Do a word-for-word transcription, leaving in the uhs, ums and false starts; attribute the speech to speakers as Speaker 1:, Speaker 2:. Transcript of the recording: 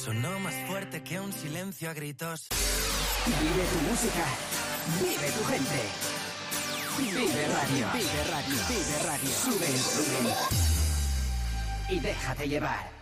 Speaker 1: Sonó más fuerte que un silencio a gritos.
Speaker 2: Vive tu música, vive tu gente. Vive Radio, vive Radio, vive Radio. Sube el volumen y déjate llevar.